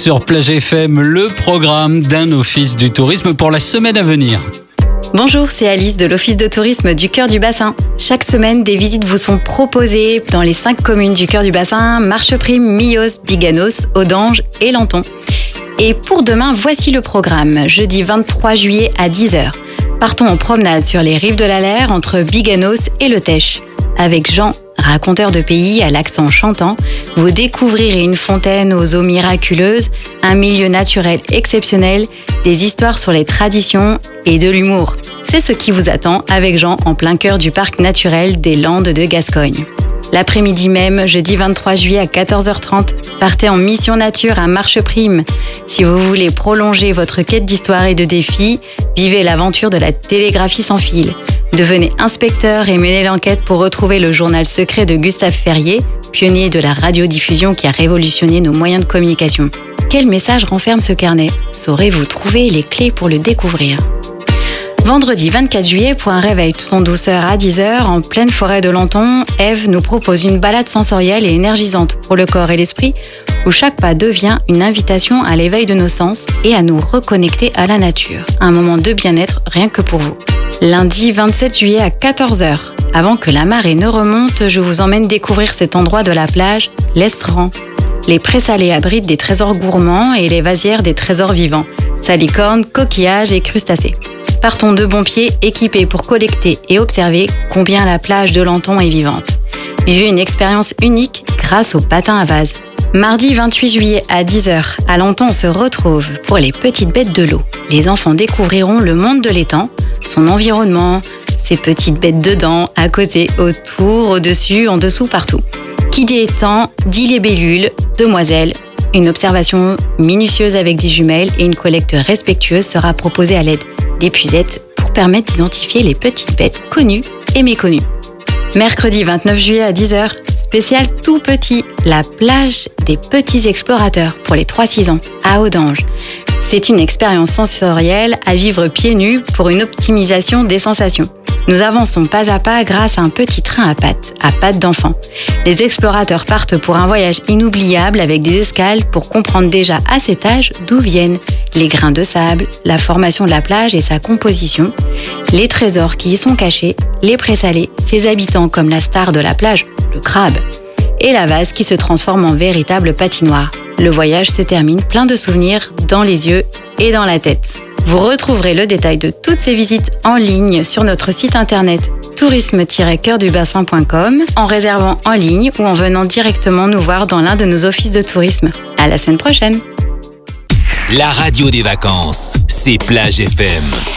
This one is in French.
sur Plage FM, le programme d'un office du tourisme pour la semaine à venir. Bonjour, c'est Alice de l'Office de tourisme du Cœur du Bassin. Chaque semaine, des visites vous sont proposées dans les 5 communes du Cœur du Bassin, Marcheprime, Millos, Biganos, Audange et Lanton. Et pour demain, voici le programme. Jeudi 23 juillet à 10h. Partons en promenade sur les rives de la Leyre entre Biganos et Le Teche. Avec Jean, raconteur de pays à l'accent chantant, vous découvrirez une fontaine aux eaux miraculeuses, un milieu naturel exceptionnel, des histoires sur les traditions et de l'humour. C'est ce qui vous attend avec Jean en plein cœur du parc naturel des Landes de Gascogne. L'après-midi même, jeudi 23 juillet à 14h30, partez en mission nature à Marcheprime. Si vous voulez prolonger votre quête d'histoire et de défis, vivez l'aventure de la télégraphie sans fil. Devenez inspecteur et menez l'enquête pour retrouver le journal secret de Gustave Ferrier, pionnier de la radiodiffusion qui a révolutionné nos moyens de communication. Quel message renferme ce carnet? Saurez-vous trouver les clés pour le découvrir? Vendredi 24 juillet, pour un réveil tout en douceur à 10h, en pleine forêt de Lanton, Eve nous propose une balade sensorielle et énergisante pour le corps et l'esprit, où chaque pas devient une invitation à l'éveil de nos sens et à nous reconnecter à la nature. Un moment de bien-être rien que pour vous. Lundi 27 juillet à 14h. Avant que la marée ne remonte, je vous emmène découvrir cet endroit de la plage, l'Estran. Les prés-salés abritent des trésors gourmands et les vasières des trésors vivants, salicornes, coquillages et crustacés. Partons de bon pied, équipés pour collecter et observer combien la plage de Lanton est vivante. Vivez une expérience unique grâce au patin à vase. Mardi 28 juillet à 10h, à Lanton on se retrouve pour les petites bêtes de l'eau. Les enfants découvriront le monde de l'étang, son environnement, ses petites bêtes dedans, à côté, autour, au-dessus, en dessous, partout. Qui dit étang, dit libellules, demoiselles. Une observation minutieuse avec des jumelles et une collecte respectueuse sera proposée à l'aide d'épuisettes pour permettre d'identifier les petites bêtes connues et méconnues. Mercredi 29 juillet à 10h, spécial tout petit, la plage des petits explorateurs pour les 3-6 ans à Audange. C'est une expérience sensorielle à vivre pieds nus pour une optimisation des sensations. Nous avançons pas à pas grâce à un petit train à pattes d'enfant. Les explorateurs partent pour un voyage inoubliable avec des escales pour comprendre déjà à cet âge d'où viennent les grains de sable, la formation de la plage et sa composition, les trésors qui y sont cachés, les prés-salés, ses habitants comme la star de la plage, le crabe, et la vase qui se transforme en véritable patinoire. Le voyage se termine plein de souvenirs dans les yeux et dans la tête. Vous retrouverez le détail de toutes ces visites en ligne sur notre site internet tourisme-coeurdubassin.com en réservant en ligne ou en venant directement nous voir dans l'un de nos offices de tourisme. À la semaine prochaine. La radio des vacances, c'est Plage FM.